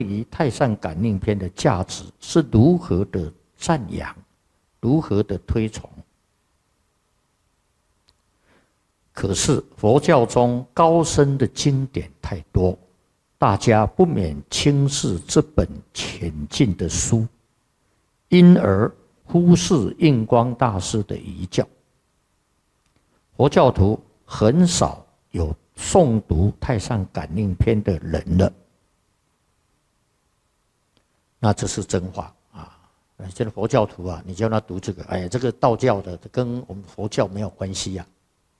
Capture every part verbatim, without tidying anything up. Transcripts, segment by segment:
于太上感应篇的价值是如何的赞扬，如何的推崇。可是佛教中高深的经典太多，大家不免轻视这本浅近的书，因而忽视印光大师的遗教。佛教徒很少有诵读《太上感应篇》的人了，那这是真话啊！现在佛教徒啊，你叫他读这个，哎呀，这个道教的跟我们佛教没有关系呀、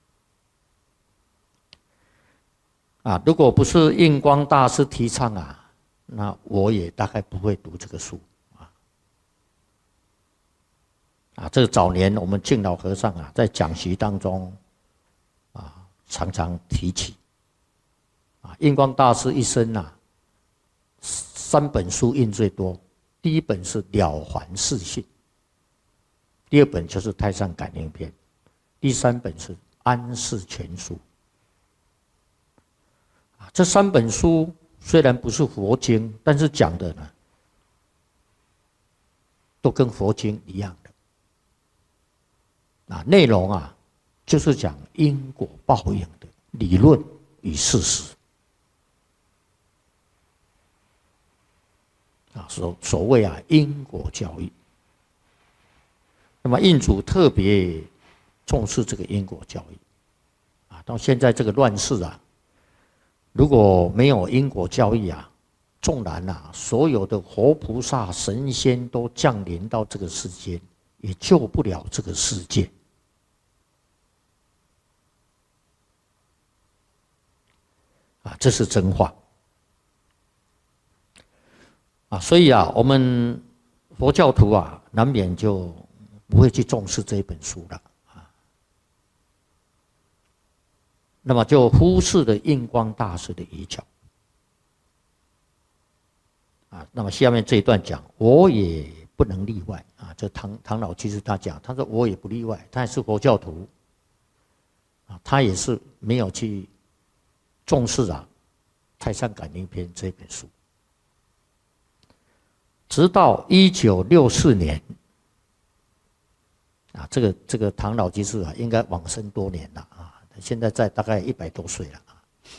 啊。啊，如果不是印光大师提倡啊，那我也大概不会读这个书啊。啊，这个早年我们敬老和尚啊，在讲习当中啊，常常提起。啊，印光大师一生啊，三本书印最多，第一本是《了凡四训》，第二本就是《太上感应篇》，第三本是《安世全书》。啊，这三本书虽然不是佛经，但是讲的呢，都跟佛经一样的。啊，内容啊，就是讲因果报应的理论与事实。啊，所所谓啊因果教育，那么印主特别重视这个因果教育，啊，到现在这个乱世啊，如果没有因果教育啊，纵然啊所有的活菩萨神仙都降临到这个世间，也救不了这个世界。啊，这是真话。啊，所以啊，我们佛教徒啊，难免就不会去重视这一本书了啊。那么就忽视了印光大师的遗教。啊，那么下面这一段讲，我也不能例外啊。这唐唐老居士他讲，他说我也不例外，他也是佛教徒啊，他也是没有去重视啊《太上感应篇》这本书。直到一九六四年，啊，这个这个唐老居士啊，应该往生多年了啊，现在在大概一百多岁了啊。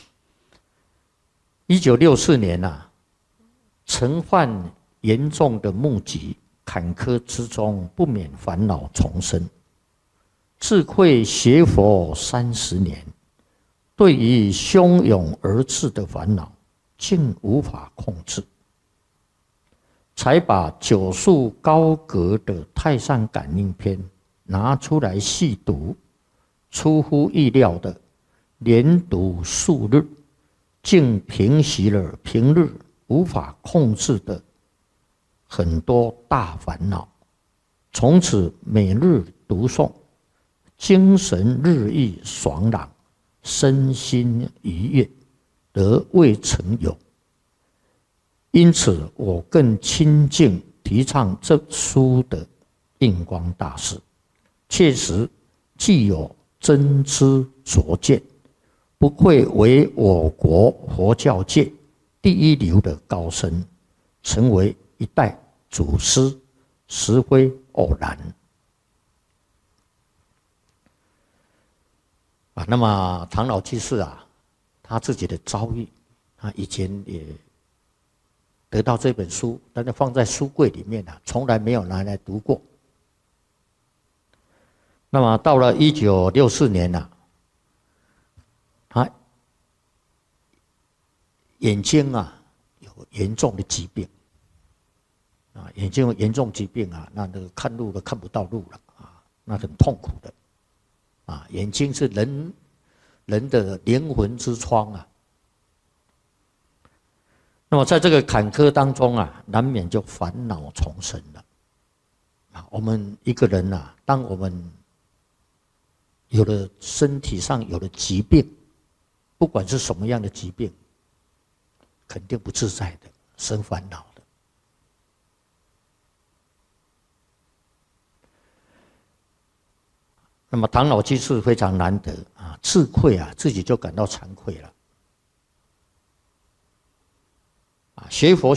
一九六四年呐、啊，曾患严重的目疾，坎坷之中不免烦恼丛生，自愧学佛三十年，对于汹涌而至的烦恼，竟无法控制。才把九数高阁的《太上感应篇》拿出来细读，出乎意料的，连读数日，竟平息了平日无法控制的很多大烦恼。从此每日读诵，精神日益爽朗，身心愉悦，得未曾有。因此，我更亲近提倡这书的印光大师，确实具有真知灼见，不愧为我国佛教界第一流的高僧，成为一代祖师，实非偶然。啊，那么唐老居士啊，他自己的遭遇，他以前也得到这本书，但是放在书柜里面啊，从来没有拿来读过。那么到了一九六四年呐、啊，他眼睛啊有严重的疾病，啊，眼睛有严重疾病啊，那那个看路都看不到路了啊，那很痛苦的，啊，眼睛是人人的灵魂之窗啊。那么在这个坎坷当中啊，难免就烦恼丛生了。啊，我们一个人啊，当我们有了身体上有了疾病，不管是什么样的疾病，肯定不自在的，生烦恼的。那么唐老居士非常难得啊，自愧啊，自己就感到惭愧了。啊，学佛